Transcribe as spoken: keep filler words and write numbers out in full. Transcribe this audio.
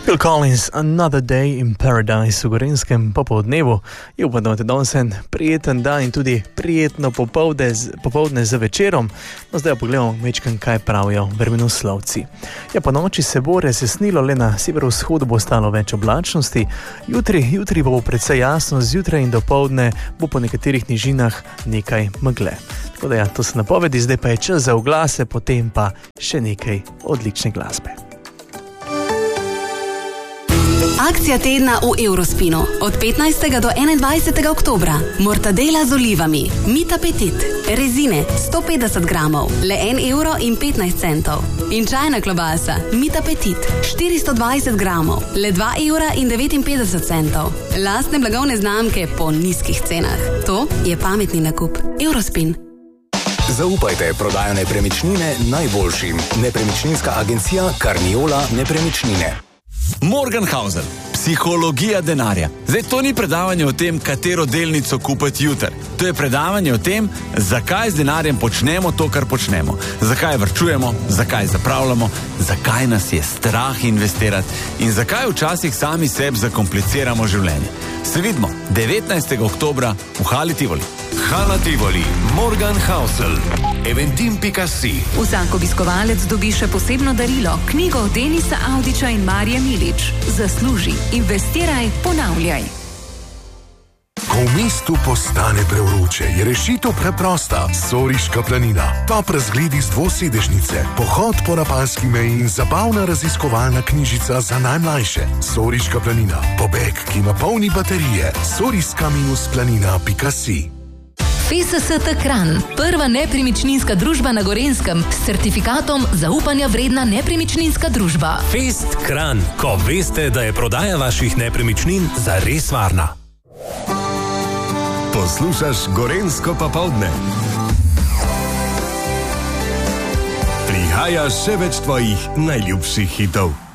Phil Collins, Another Day in Paradise v Gorenjskem popoldnevu. Je upam, da imate danes en prijeten dan in tudi prijetno popovdne, popovdne za večerom. No, zdaj pa pogledamo mečkam, kaj pravijo vremenoslovci. Ja, po noči se bo razjasnilo, le na severovzhodu bo ostalo več oblačnosti. Jutri, jutri bo precej jasno, zjutraj in dopoldne bo po nekaterih nižinah nekaj megle. Tako da ja, to so napovedi, zdaj pa je čas za oglase, potem pa še nekaj odlične glasbe. Akcija tedna v Eurospinu. Od petnajstega do enaindvajsetega oktobra. Mortadela z olivami, Meat Appetit, rezine sto petdeset gramov, le en evro in petnajst centov. In čajna klobasa, Meat Appetit, štiristo dvajset gramov, le dva evra in devetinpetdeset centov. Lastne blagovne znamke po nizkih cenah. To je pametni nakup. Eurospin. Zaupajte prodajo nepremičnine najboljšim. Nepremičninska agencija Carniola Nepremičnine. Morgenhausen, psihologija denarja. Zdaj, to ni predavanje o tem, katero delnico kupiti jutri. To je predavanje o tem, zakaj z denarjem počnemo to, kar počnemo. Zakaj varčujemo, zakaj zapravljamo, zakaj nas je strah investirati in zakaj včasih sami sebi zakompliciramo življenje. Se vidimo devetnajstega oktobra v Hali Tivoli. Hala Tivoli, Morgenhausen, eventim pika si. Vsak obiskovalec dobi še posebno darilo, knjigo Denisa Avdića in Marije Milič. Zasluži, investiraj, ponavljaj. Ko v mestu postane prevroče, je rešitev preprosta. Soriška planina, top razgledi z dvosedežnice, pohod po Rapalski meji in zabavna raziskovalna knjižica za najmlajše. Soriška planina, pobeg, ki napolni baterije. Soriška minus planina pika si. F S S T Kranj, prva nepremičninska družba na Gorenjskem s certifikatom zaupanja vredna nepremičninska družba. Fest Kranj, ko veste, da je prodaja vaših nepremičnin zares varna. Poslušaš Gorenjsko popoldne. Prihaja še več tvojih najljubših hitov.